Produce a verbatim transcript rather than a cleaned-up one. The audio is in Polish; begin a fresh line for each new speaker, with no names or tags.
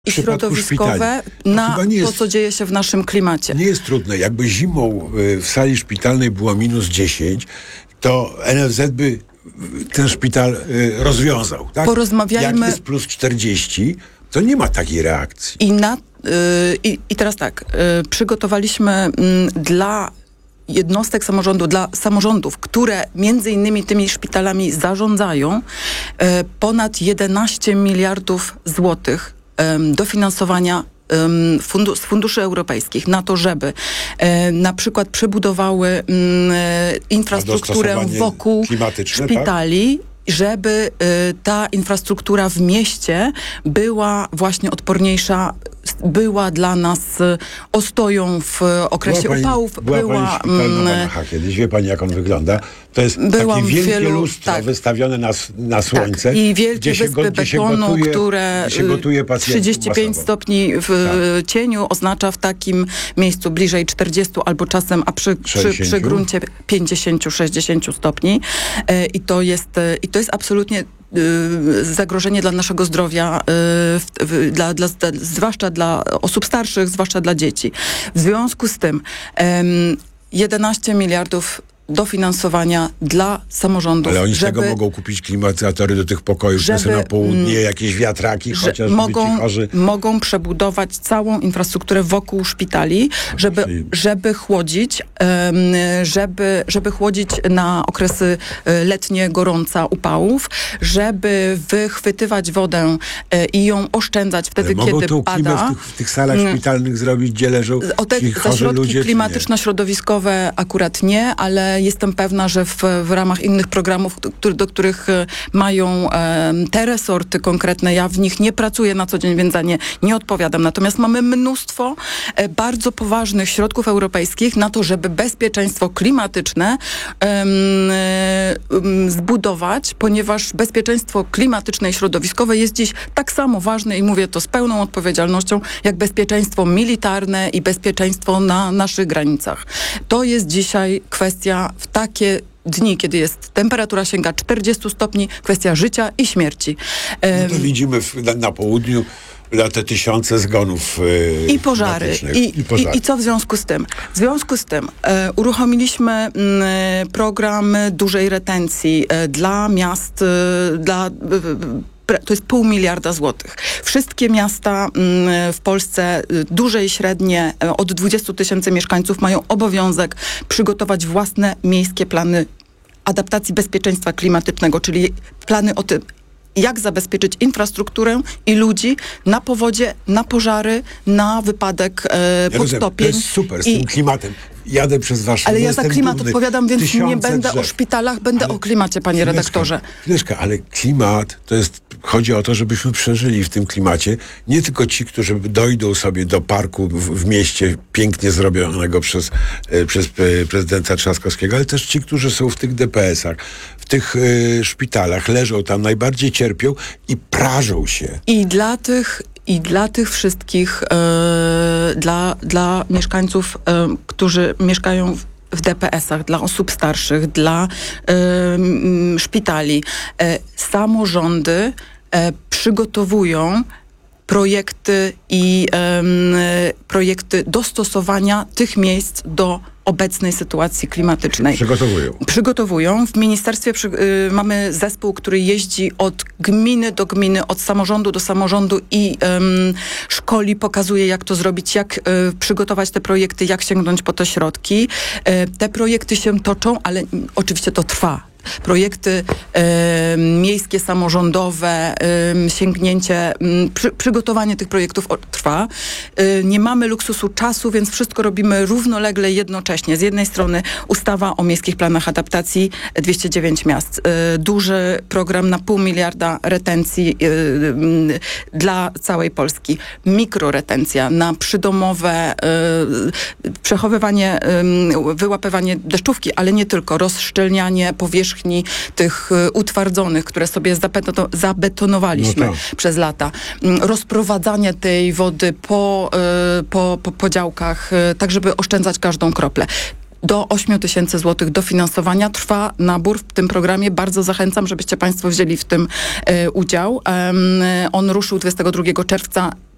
i środowiskowe na to,
jest,
co dzieje się w naszym klimacie.
Nie jest trudne. Jakby zimą w sali szpitalnej było minus dziesięć, to N F Z by ten szpital rozwiązał. Tak?
Porozmawiajmy.
Jak jest plus czterdzieści, to nie ma takiej reakcji.
I, na, yy, i, i teraz tak, yy, przygotowaliśmy yy, dla jednostek samorządu, dla samorządów, które między innymi tymi szpitalami zarządzają, yy, ponad jedenaście miliardów złotych yy, dofinansowania Fundu, z funduszy europejskich na to, żeby e, na przykład przebudowały e, infrastrukturę wokół szpitali, tak? Żeby y, ta infrastruktura w mieście była właśnie odporniejsza, była dla nas y, ostoją w okresie
była pani,
upałów.
Była, była pani szpital
mm,
na Banacha kiedyś, wie pani, jak on wygląda? To jest takie wielkie
wielu,
lustro
tak,
wystawione na, na słońce.
Tak, i wielkie
gdzie się
wyspy
go, gdzie
betonu,
się gotuje,
które
gdzie się gotuje
trzydzieści pięć stopni w tak. cieniu oznacza w takim miejscu bliżej czterdziestu albo czasem, a przy, przy, przy gruncie pięćdziesiąt sześćdziesiąt stopni. E, I to jest, i to jest absolutnie zagrożenie dla naszego zdrowia, w, w, dla, dla, zwłaszcza dla osób starszych, zwłaszcza dla dzieci. W związku z tym um, jedenaście miliardów dofinansowania dla samorządów.
Ale oni z
żeby,
tego mogą kupić klimatyzatory do tych pokojów, żeby, na południe, jakieś wiatraki, chociaż
mogą, mogą przebudować całą infrastrukturę wokół szpitali, żeby, Czyli... żeby chłodzić, um, żeby, żeby chłodzić na okresy letnie, gorąca, upałów, żeby wychwytywać wodę e, i ją oszczędzać wtedy,
Ale
kiedy
mogą tą
pada.
W tych, w tych salach szpitalnych zrobić, gdzie leżą
o te
ci chorzy
zaśrodki
ludzie,
klimatyczno-środowiskowe akurat nie, ale jestem pewna, że w, w ramach innych programów, do, do których mają e, te resorty konkretne, ja w nich nie pracuję na co dzień, więc za nie nie odpowiadam. Natomiast mamy mnóstwo e, bardzo poważnych środków europejskich na to, żeby bezpieczeństwo klimatyczne e, e, zbudować, ponieważ bezpieczeństwo klimatyczne i środowiskowe jest dziś tak samo ważne i mówię to z pełną odpowiedzialnością, jak bezpieczeństwo militarne i bezpieczeństwo na naszych granicach. To jest dzisiaj kwestia w takie dni, kiedy jest temperatura sięga czterdziestu stopni, kwestia życia i śmierci.
No to widzimy w, na, na południu na te tysiące zgonów yy,
i pożary. I, i, pożary. I, I co w związku z tym? W związku z tym e, uruchomiliśmy m, program dużej retencji e, dla miast, e, dla e, to jest pół miliarda złotych. Wszystkie miasta w Polsce, duże i średnie, od dwudziestu tysięcy mieszkańców mają obowiązek przygotować własne miejskie plany adaptacji bezpieczeństwa klimatycznego, czyli plany o tym, jak zabezpieczyć infrastrukturę i ludzi na powodzie, na pożary, na wypadek e,
ja
podtopień.
To jest super z
I,
tym klimatem. Jadę przez Warszawę.
Ale ja za klimat
dumny.
odpowiadam, więc
Tysiące
nie będę
drzew.
o szpitalach, będę
ale
o klimacie, panie
chwileczkę,
redaktorze.
Chwileczkę, ale klimat to jest, chodzi o to, żebyśmy przeżyli w tym klimacie. Nie tylko ci, którzy dojdą sobie do parku w, w mieście pięknie zrobionego przez, e, przez e, prezydenta Trzaskowskiego, ale też ci, którzy są w tych D P S ach, w tych e, szpitalach, leżą tam, najbardziej cierpią i prażą się.
I dla tych I dla tych wszystkich, e, dla, dla mieszkańców, e, którzy mieszkają w, w D P S ach, dla osób starszych, dla e, szpitali, e, samorządy e, przygotowują projekty i e, projekty dostosowania tych miejsc do obecnej sytuacji klimatycznej.
Przygotowują.
Przygotowują. W ministerstwie przy, y, mamy zespół, który jeździ od gminy do gminy, od samorządu do samorządu i ym, szkoli, pokazuje, jak to zrobić, jak y, przygotować te projekty, jak sięgnąć po te środki. Y, te projekty się toczą, ale y, oczywiście to trwa. Projekty e, miejskie, samorządowe, e, sięgnięcie, m, przy, przygotowanie tych projektów o, trwa. E, nie mamy luksusu czasu, więc wszystko robimy równolegle, jednocześnie. Z jednej strony ustawa o miejskich planach adaptacji, dwieście dziewięć miast. E, duży program na pół miliarda retencji e, m, dla całej Polski. Mikroretencja na przydomowe e, przechowywanie, e, wyłapywanie deszczówki, ale nie tylko. Rozszczelnianie powierzchni tych utwardzonych, które sobie zabetonowaliśmy no tak. przez lata. Rozprowadzanie tej wody po, po, po, po działkach, tak żeby oszczędzać każdą kroplę. Do ośmiu tysięcy złotych dofinansowania trwa nabór w tym programie. Bardzo zachęcam, żebyście państwo wzięli w tym e, udział. Um, on ruszył dwudziestego drugiego czerwca.